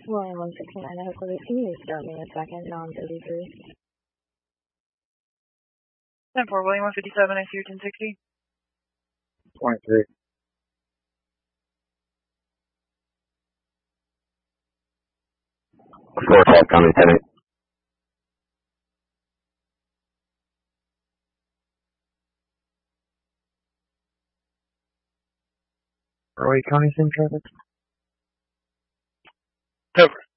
One 169 Idaho Police, can you start me a second, non-33? 10-4, William 157, I see your 1060. 23. Four twelve, coming 10. Roy County, same traffic. Over.